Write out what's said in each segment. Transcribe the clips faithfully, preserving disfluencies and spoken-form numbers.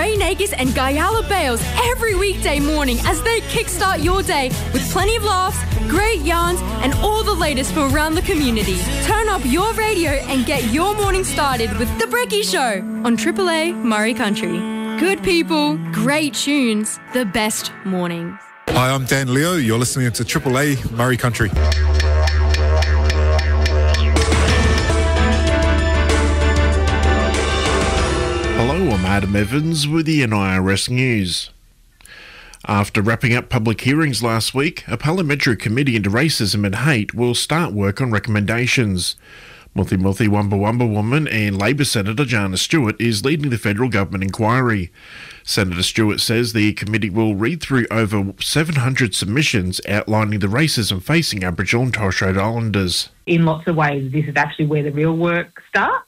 Ray Nagis and Gayala Bales every weekday morning as they kickstart your day with plenty of laughs, great yarns, and all the latest from around the community. Turn up your radio and get your morning started with The Brekkie Show on Triple A Murray Country. Good people, great tunes, the best mornings. Hi, I'm Dan Leo. You're listening to Triple A Murray Country. Hello, I'm Adam Evans with the N I R S News. After wrapping up public hearings last week, a parliamentary committee into racism and hate will start work on recommendations. Muthi Muthi Wumba Wumba woman and Labor Senator Jana Stewart is leading the federal government inquiry. Senator Stewart says the committee will read through over seven hundred submissions outlining the racism facing Aboriginal and Torres Strait Islanders. In lots of ways, this is actually where the real work starts.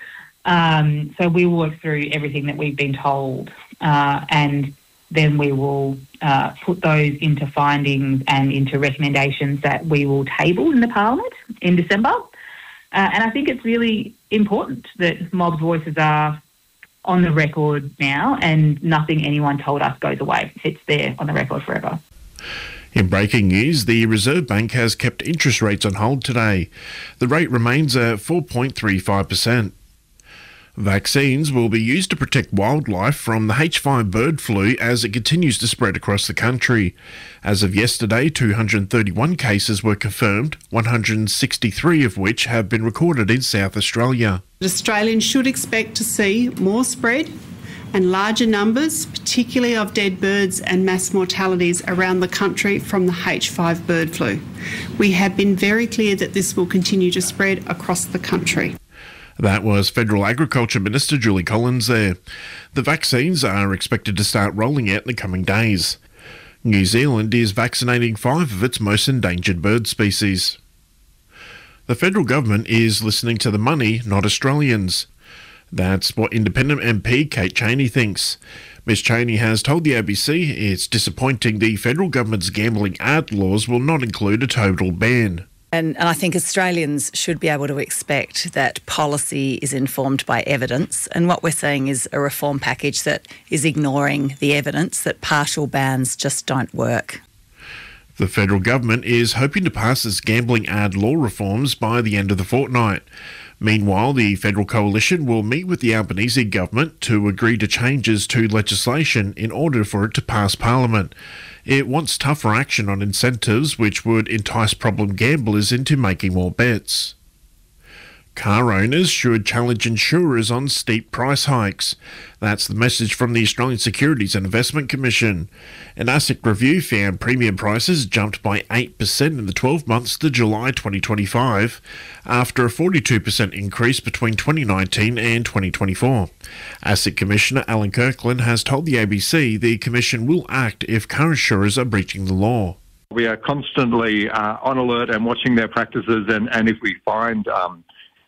Um, so we will work through everything that we've been told uh, and then we will uh, put those into findings and into recommendations that we will table in the Parliament in December. Uh, and I think it's really important that mob voices are on the record now and nothing anyone told us goes away. It's there on the record forever. In breaking news, the Reserve Bank has kept interest rates on hold today. The rate remains at four point three five percent. Vaccines will be used to protect wildlife from the H five bird flu as it continues to spread across the country. As of yesterday, two hundred thirty-one cases were confirmed, one hundred sixty-three of which have been recorded in South Australia. Australians should expect to see more spread and larger numbers, particularly of dead birds and mass mortalities around the country from the H five bird flu. We have been very clear that this will continue to spread across the country. That was Federal Agriculture Minister Julie Collins there. The vaccines are expected to start rolling out in the coming days. New Zealand is vaccinating five of its most endangered bird species. The federal government is listening to the money, not Australians. That's what Independent M P Kate Chaney thinks. Miz Chaney has told the A B C it's disappointing the federal government's gambling ad laws will not include a total ban. And, and I think Australians should be able to expect that policy is informed by evidence. And what we're seeing is a reform package that is ignoring the evidence that partial bans just don't work. The federal government is hoping to pass its gambling ad law reforms by the end of the fortnight. Meanwhile, the federal coalition will meet with the Albanese government to agree to changes to legislation in order for it to pass Parliament. It wants tougher action on incentives which would entice problem gamblers into making more bets. Car owners should challenge insurers on steep price hikes. That's the message from the Australian Securities and Investment Commission. An ASIC review found premium prices jumped by eight percent in the twelve months to July twenty twenty-five, after a forty-two percent increase between twenty nineteen and twenty twenty-four. ASIC Commissioner Alan Kirkland has told the A B C the Commission will act if car insurers are breaching the law. We are constantly uh, on alert and watching their practices, and, and if we find um,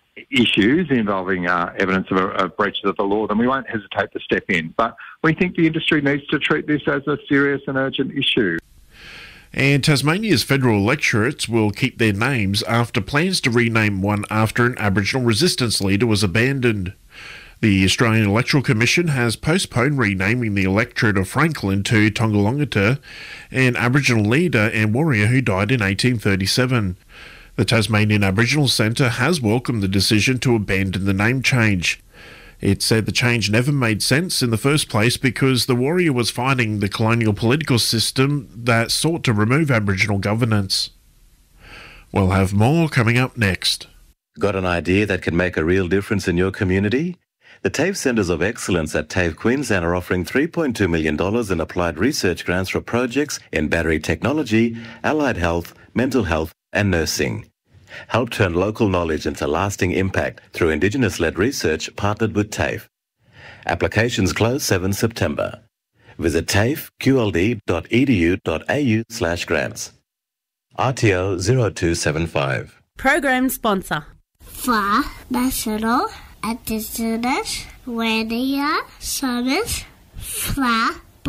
issues involving uh, evidence of, a, of breaches of the law, then we won't hesitate to step in. But we think the industry needs to treat this as a serious and urgent issue. And Tasmania's federal electorates will keep their names after plans to rename one after an Aboriginal resistance leader was abandoned. The Australian Electoral Commission has postponed renaming the electorate of Franklin to Tongalongata, an Aboriginal leader and warrior who died in eighteen thirty-seven. The Tasmanian Aboriginal Centre has welcomed the decision to abandon the name change. It said the change never made sense in the first place because the warrior was fighting the colonial political system that sought to remove Aboriginal governance. We'll have more coming up next. Got an idea that can make a real difference in your community? The TAFE Centres of Excellence at TAFE Queensland are offering three point two million dollars in applied research grants for projects in battery technology, allied health, mental health and nursing. Help turn local knowledge into lasting impact through Indigenous-led research partnered with TAFE. Applications close seventh September. Visit tafe q l d dot e d u dot a u slash grants. R T O zero two seven five. Program sponsor. For National Indigenous Radio Service for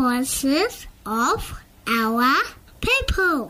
voices of our people.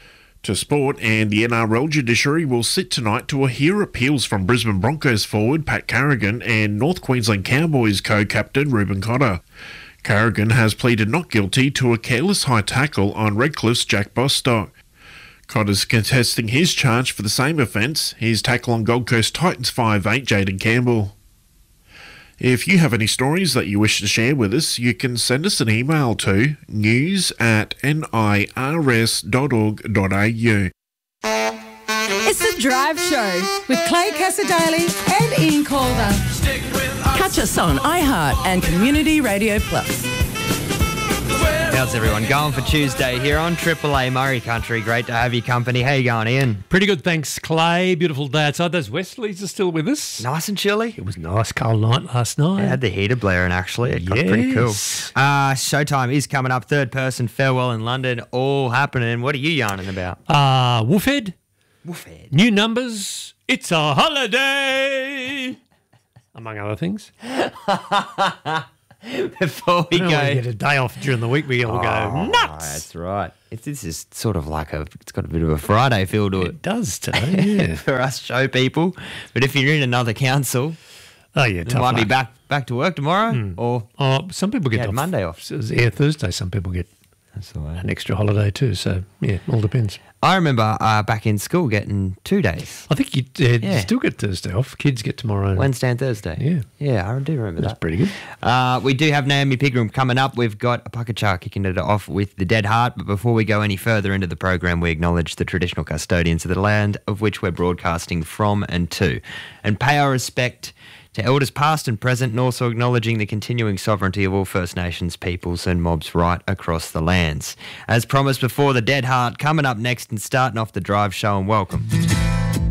To sport, and the N R L judiciary will sit tonight to hear appeals from Brisbane Broncos forward Pat Carrigan and North Queensland Cowboys co-captain Reuben Cotter. Carrigan has pleaded not guilty to a careless high tackle on Redcliffe's Jack Bostock. Cotter's contesting his charge for the same offence, his tackle on Gold Coast Titans five eight Jaden Campbell. If you have any stories that you wish to share with us, you can send us an email to news at nirs dot org dot a u. It's The Drive Show with Clay Cassadaly and Ian Calder. Catch us on iHeart and Community Radio Plus. How's everyone going for Tuesday here on Triple A Murray Country? Great to have your company. How you going, Ian? Pretty good, thanks, Clay. Beautiful day outside. Those Westleys are still with us. Nice and chilly. It was nice, cold night last night. It had the heater blaring, actually. It got yes. pretty cool. Uh, Showtime is coming up. Third person farewell in London. All happening. What are you yarning about? Uh, Woofhead. Woofhead. New numbers. It's a holiday. Among other things. Before we go, go, get a day off during the week. We all oh, go nuts. That's right. It's, this is sort of like a. It's got a bit of a Friday feel to it. It does today, yeah. For us show people. But if you're in another council, oh yeah, you tough might luck. be back back to work tomorrow, Mm. or oh, some people get off. Monday off. Yeah, Thursday. Some people get That's the way. an extra holiday too. So yeah, all depends. I remember uh, back in school getting two days. I think you, uh, Yeah. you still get Thursday off. Kids get tomorrow. Wednesday and Thursday. Yeah. Yeah, I do remember That's that. pretty good. Uh, we do have Naomi Pigram coming up. We've got a Puckachar kicking it off with the Dead Heart. But before we go any further into the program, we acknowledge the traditional custodians of the land of which we're broadcasting from and to, and pay our respect to elders past and present, and also acknowledging the continuing sovereignty of all First Nations peoples and mobs right across the lands. As promised before, the Dead Heart coming up next and starting off the drive show, and welcome.